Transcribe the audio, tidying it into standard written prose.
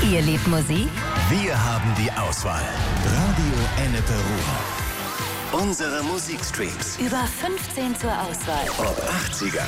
Ihr liebt Musik? Wir haben die Auswahl. Radio Ennepe Ruhr. Unsere Musikstreams. Über 15 zur Auswahl. Ob 80er,